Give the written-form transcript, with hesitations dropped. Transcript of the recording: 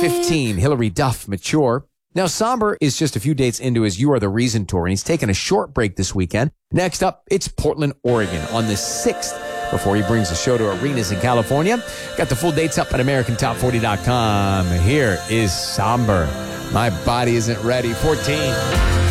15, Hillary Duff, Mature. Now, Somber is just a few dates into his You Are the Reason tour, and he's taking a short break this weekend. Next up, it's Portland, Oregon on the 6th before he brings the show to arenas in California. Got the full dates up at AmericanTop40.com. Here is Somber. My Body Isn't Ready, 14.